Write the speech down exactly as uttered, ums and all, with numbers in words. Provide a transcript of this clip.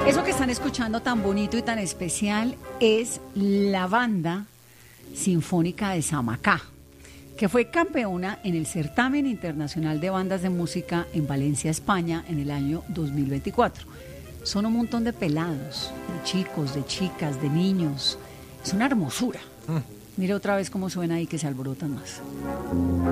Eso que están escuchando tan bonito y tan especial es la banda sinfónica de Samacá, que fue campeona en el certamen internacional de bandas de música en Valencia, España, en el año dos mil veinticuatro. Son un montón de pelados, de chicos, de chicas, de niños. Es una hermosura. Mm. Mire otra vez cómo suena ahí, que se alborotan más.